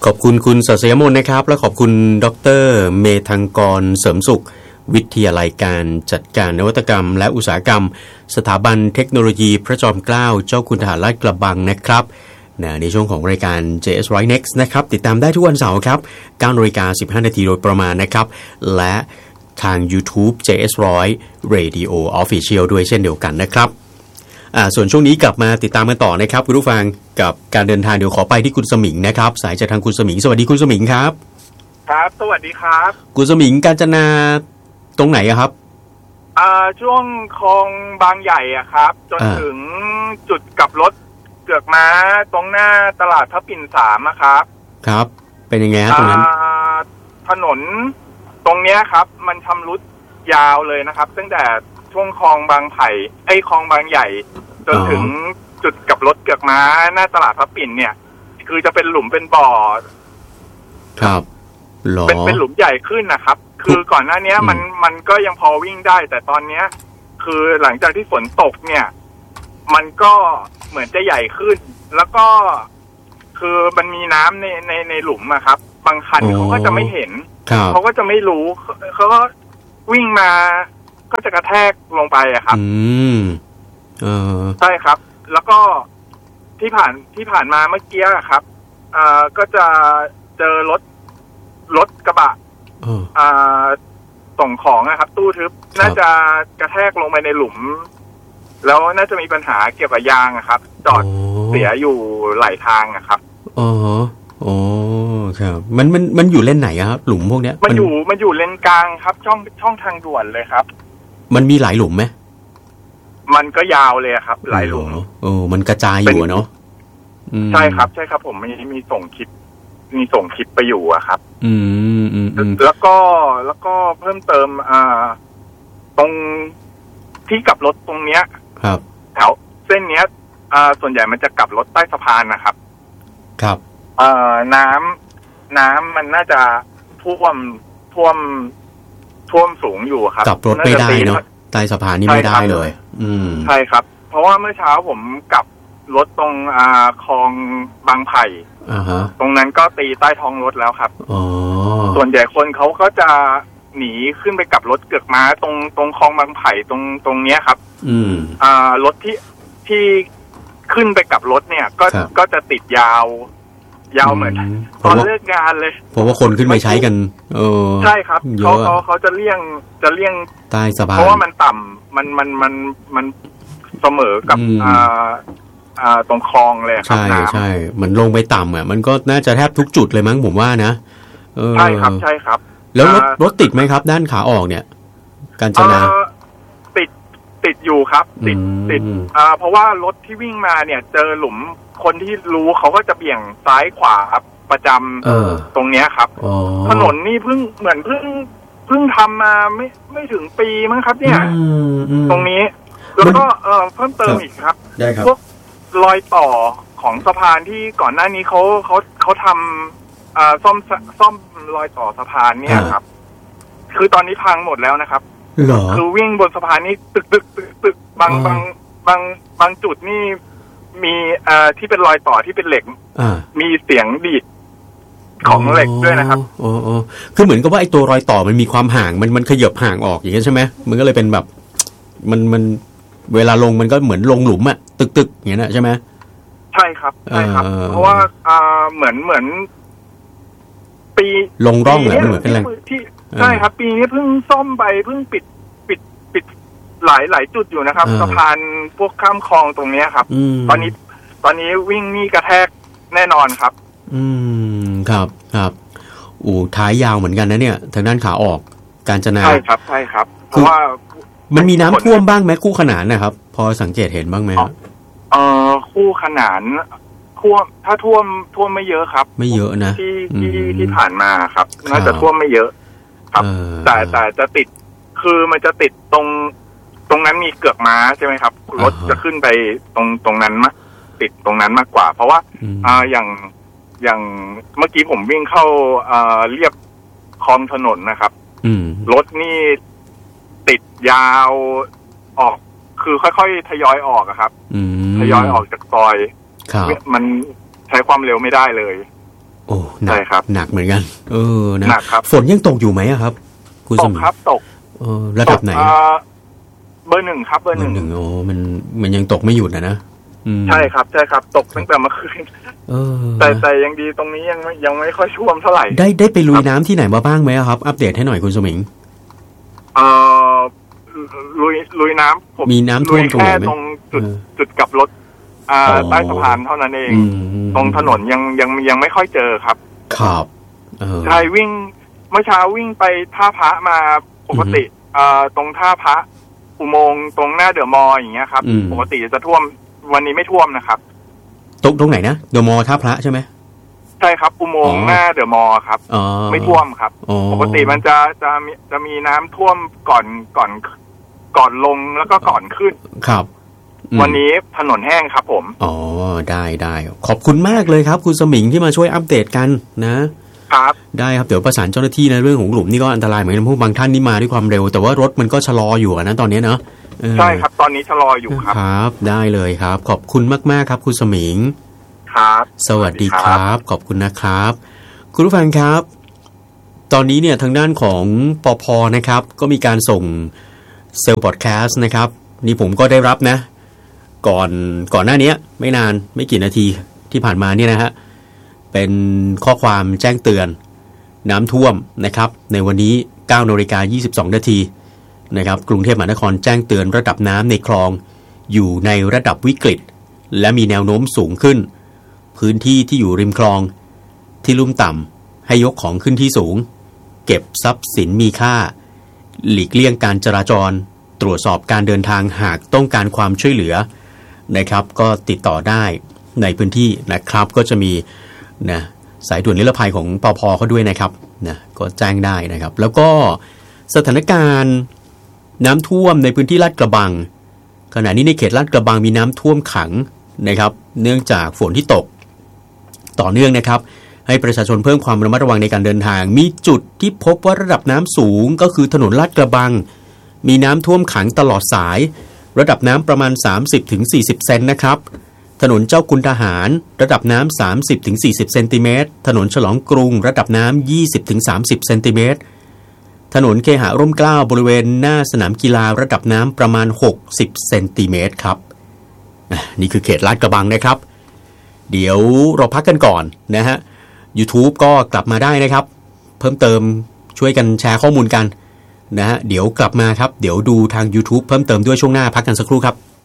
ขอบคุณคุณศาสยมนนะครับและขอบคุณดร.เมธังกรเสริมสุขวิทยาลัยการจัดการนวัตกรรมและอุตสาหกรรมสถาบันเทคโนโลยีพระจอมเกล้าเจ้าคุณทหารราชกระบังนะครับในช่วงของรายการ JS100 Next นะครับติดตามได้ทุกวันเสาร์ครับ 9:15 น.โดยประมาณนะครับและทาง YouTube JS100 Radio Official ด้วยเช่นเดียวกันนะครับส่วนช่วงนี้กลับมาติดตามกันต่อนะครับคุณผู้ฟังกับการเดินทางเดี๋ยวขอไปที่คุณสมิงนะครับสายจากทางคุณสมิงสวัสดีคุณสมิงครับครับสวัสดีครับคุณสมิงกาญจนาตรงไหนครับช่วงคลองบางใหญ่อะครับจนถึงจุดกลับรถเกือกม้าตรงหน้าตลาดพระปิ่น3อะครับครับเป็นยังไงฮะตรงนั้นถนนตรงเนี้ยครับมันชำรุดยาวเลยนะครับตั้งแต่ช่วงคลองบางไผ่คลองบางใหญ่จนถึงจุดกลับรถเกือกม้าหน้าตลาดพระปิ่นเนี่ยคือจะเป็นหลุมเป็นบ่อครับเป็นหลุมใหญ่ขึ้นนะครับคือก่อนหน้านี้มันก็ยังพอวิ่งได้แต่ตอนเนี้ยคือหลังจากที่ฝนตกเนี่ยมันก็เหมือนจะใหญ่ขึ้นแล้วก็คือมันมีน้ำในหลุมอะครับบางคันเขาก็จะไม่เห็นเขาก็จะไม่รู้เขาก็วิ่งมาก็จะกระแทกลงไปอะครับใช่ครับแล้วก็ที่ผ่านมาเมื่อกี้ครับก็จะเจอรถกระบะส่งของนะครับตู้ทึบน่าจะกระแทกลงไปในหลุมแล้วน่าจะมีปัญหาเกี่ยวกับยางครับจอดเสียอยู่หลายทางครับอ๋ครับมันอยู่เลนไหนครับหลุมพวกเนี้ยมันอยู่เลนกลางครับช่องทางด่วนเลยครับมันมีหลายหลุมไหมมันก็ยาวเลยครับหลายหลุมมันกระจายอยู่เนาะใช่ครับผมมีส่งคลิปไปอยู่อะครับแล้วก็เพิ่มเติมตรงที่กลับรถตรงเนี้ยครับแถวเส้นเนี้ยส่วนใหญ่มันจะกลับรถใต้สะพานนะครับครับน้ำมันน่าจะท่วมสูงอยู่ครับกลับรถไม่ได้เนาะใต้สะพานนี่ไม่ได้เลยใช่ครับเพราะว่าเมื่อเช้าผมกลับรถตรงคลองบางไผ่ตรงนั้นก็ตีใต้ท้องรถแล้วครับส่วนใหญ่คนเขาก็จะหนีขึ้นไปกับรถเกือกม้าตรงคลองบางไผ่ตรงเนี้ยครับรถที่ขึ้นไปกับรถเนี่ยก็จะติดยาวเหมือนตอนเลิกงานเลยเพราะว่าคนขึ้นไปใช้กันใช่ครับเขาจะเลี่ยงใต้สะพานเพราะว่ามันต่ำมันเสมอกับตรงคลองเลยครับใช่มันลงไปต่ำอ่ะมันก็น่าจะแทบทุกจุดเลยมั้งผมว่านะใช่ครับแล้วรถติดไหมครับด้านขาออกเนี่ยกาญจนาติดอยู่ครับติดเพราะว่ารถที่วิ่งมาเนี่ยเจอหลุมคนที่รู้เขาก็จะเบี่ยงซ้ายขวาครับประจำตรงเนี้ยครับถนนนี่เพิ่งทำมาไม่ถึงปีมั้งครับเนี่ยตรงนี้แล้วก็เพิ่มเติมอีกครับพวกรอยต่อของสะพานที่ก่อนหน้านี้เขาทำซ่อมรอยต่อสะพานเนี่ยครับคือตอนนี้พังหมดแล้วนะครับคือวิ่งบนสะพานนี้ตึกบางจุดนี่มีที่เป็นรอยต่อที่เป็นเหล็กมีเสียงดีดของเหล็กด้วยนะครับคือเหมือนกับว่าไอ้ตัวรอยต่อมันมีความห่างมันขยับห่างออกอย่างนี้ใช่ไหมมันก็เลยเป็นแบบมันเวลาลงมันก็เหมือนลงหลุมอะตึกอย่างนี้นะใช่ไหมใช่ครับเพราะว่าเหมือนปีลงร่องเหมือนกันเลยใช่ครับปีนี้เพิ่งซ่อมไปเพิ่งปิดหลายจุดอยู่นะครับสะพานพวกข้ามคลองตรงนี้ครับตอนนี้วิ่งนี่กระแทกแน่นอนครับครับท้ายยาวเหมือนกันนะเนี่ยทางด้านขาออกกาญจนาใช่ครับเพราะว่ามันมีน้ำท่วมบ้างไหมคู่ขนานนะครับพอสังเกตเห็นบ้างไหมคู่ขนานถ้าท่วมไม่เยอะครับไม่เยอะนะที่ผ่านมาครับน่าจะท่วมไม่เยอะครับแต่จะติดคือมันจะติดตรงนั้นมีเกือกม้าใช่ไหมครับรถจะขึ้นไปตรงนั้นมากติดตรงนั้นมากกว่าเพราะว่าอย่างเมื่อกี้ผมวิ่งเข้าเรียบคลองถนนนะครับรถนี่ติดยาวออกคือค่อยๆทยอยออกครับทยอยออกจากซอยมันใช้ความเร็วไม่ได้เลยโอ้หนักครับหนักเหมือนกันนะหนักครับฝนยังตกอยู่ไหมครับคุณสมิงครับตกระดับไหนเบอร์ 1ครับเบอร์ 1 โอ้มันยังตกไม่หยุดนะใช่ครับตกตั้งแต่เมื่อคืนแต่ยังดีตรงนี้ยังไม่ค่อยท่วมเท่าไหร่ได้ไปลุยน้ำที่ไหนมาบ้างไหมครับอัปเดตให้หน่อยคุณสมิงลุยน้ำผมมีน้ำท่วมตรงไหนไหมตรงจุดกลับรถใต้สะพานเท่านั้นเองตรงถนนยังไม่ค่อยเจอครับครับใช่วิ่งเมื่อเช้าวิ่งไปท่าพระมาปกติตรงท่าพระอุโมงค์ตรงหน้าเดอะมอลล์อย่างเงี้ยครับปกติจะท่วมวันนี้ไม่ท่วมนะครับตรงไหนนะเดอะมอลล์ท่าพระใช่ไหมใช่ครับอุโมงค์หน้าเดอะมอลล์ครับไม่ท่วมครับปกติมันจะมีน้ำท่วมก่อนลงแล้วก็ก่อนขึ้นครับวันนี้ถนนแห้งครับผมได้ขอบคุณมากเลยครับคุณสมิงที่มาช่วยอัปเดตกันนะครับได้ครับเดี๋ยวประสานเจ้าหน้าที่ในเรื่องของหลุมนี่ก็อันตรายเหมือนกันเพราะบางท่านนี่มาด้วยความเร็วแต่ว่ารถมันก็ชะลออยู่นะตอนนี้เนาะใช่ครับตอนนี้ชะลออยู่ครับได้เลยครับขอบคุณมากๆครับคุณสมิงครับสวัสดีครับขอบคุณนะครับคุณผู้ฟังครับตอนนี้เนี่ยทางด้านของปภ.นะครับก็มีการส่งเซลล์พอดแคสต์นะครับนี่ผมก็ได้รับนะก่อนหน้านี้ไม่นานไม่กี่นาทีที่ผ่านมาเนี่ยนะฮะเป็นข้อความแจ้งเตือนน้ำท่วมนะครับในวันนี้ 9:22 น.นะครับกรุงเทพมหานครแจ้งเตือนระดับน้ำในคลองอยู่ในระดับวิกฤตและมีแนวโน้มสูงขึ้นพื้นที่ที่อยู่ริมคลองที่ลุ่มต่ำให้ยกของขึ้นที่สูงเก็บทรัพย์สินมีค่าหลีกเลี่ยงการจราจรตรวจสอบการเดินทางหากต้องการความช่วยเหลือนะครับก็ติดต่อได้ในพื้นที่นะครับก็จะมีนะสายด่วนนิรภัยของปภ.เขาด้วยนะครับนะก็แจ้งได้นะครับแล้วก็สถานการณ์น้ำท่วมในพื้นที่ลาดกระบังขณะนี้ในเขตลาดกระบังมีน้ำท่วมขังนะครับเนื่องจากฝนที่ตกต่อเนื่องนะครับให้ประชาชนเพิ่มความระมัดระวังในการเดินทางมีจุดที่พบว่าระดับน้ำสูงก็คือถนนลาดกระบังมีน้ำท่วมขังตลอดสายระดับน้ำประมาณ 30-40 เซนนะครับถนนเจ้าคุณทหารระดับน้ำ 30-40 เซนติเมตรถนนฉลองกรุงระดับน้ำ 20-30 เซนติเมตรถนนเคหะร่มเกล้าบริเวณหน้าสนามกีฬาระดับน้ำประมาณ 60 เซนติเมตรครับนี่คือเขตลาดกระบังนะครับเดี๋ยวเราพักกันก่อนนะฮะ YouTube ก็กลับมาได้นะครับเพิ่มเติมช่วยกันแชร์ข้อมูลกันนะฮะเดี๋ยวกลับมาครับเดี๋ยวดูทาง YouTube เพิ่มเติมด้วยช่วงหน้าพักกันสักครู่ครับ